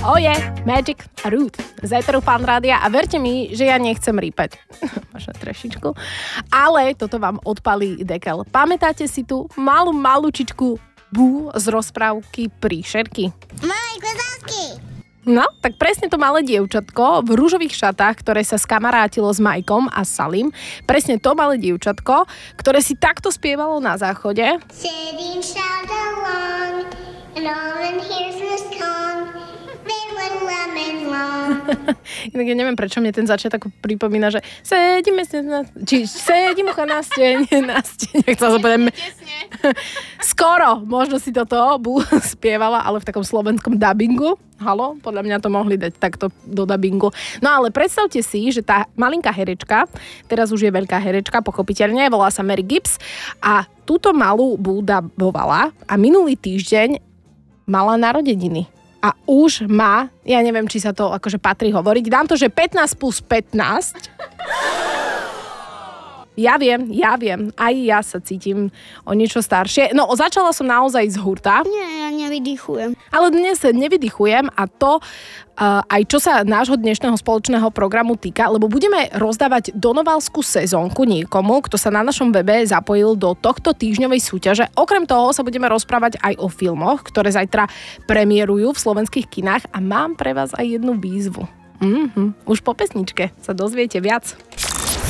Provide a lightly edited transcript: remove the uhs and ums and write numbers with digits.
Oje, Magic a Ruth z éteru Fan Rádia a verte mi, že ja nechcem rýpať. Možno trešičku. Ale toto vám odpalí dekel. Pamätáte si tú malúčičku Bú z rozprávky Príšerky? Malé klesásky. No, tak presne to malé dievčatko v ružových šatách, ktoré sa skamarátilo s Majkom a Salim. Presne to malé dievčatko, ktoré si takto spievalo na záchode. Sitting shout along, and all in here's this song. Inak ja neviem, prečo mne ten začiatok pripomína, že sedíme sedím ucha na stene, chcela sa povedať. Skoro, možno si toto spievala, ale v takom slovenskom dabingu. Halo, podľa mňa to mohli dať takto do dabingu. No ale predstavte si, že tá malinká herečka, teraz už je veľká herečka, pochopiteľne, volá sa Mary Gibbs a túto malú dabovala a minulý týždeň mala narodeniny. A už má, ja neviem, či sa to akože patrí hovoriť, dám to, že 15 plus 15. Ja viem, aj ja sa cítim o niečo staršie. No, začala som naozaj z hurta. Nie, ja nevydychujem. Ale dnes nevydychujem a to aj čo sa nášho dnešného spoločného programu týka, lebo budeme rozdávať donovalskú sezónku niekomu, kto sa na našom webe zapojil do tohto týždňovej súťaže. Okrem toho sa budeme rozprávať aj o filmoch, ktoré zajtra premiérujú v slovenských kinách a mám pre vás aj jednu výzvu. Už po pesničke sa dozviete viac.